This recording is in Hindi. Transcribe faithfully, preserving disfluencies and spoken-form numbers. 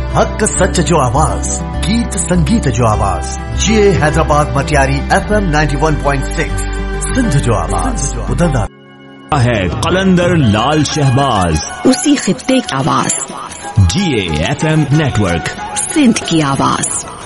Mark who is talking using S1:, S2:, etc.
S1: हक सच जो आवाज, गीत संगीत जो आवाज, ये Hyderabad Matiari F M ninety one point six Sindh जो आवाज उधर
S2: है कलंदर लाल शहबाज,
S3: उसी खित्ते की आवाज,
S2: जी A F M network,
S3: Sindh की आवाज।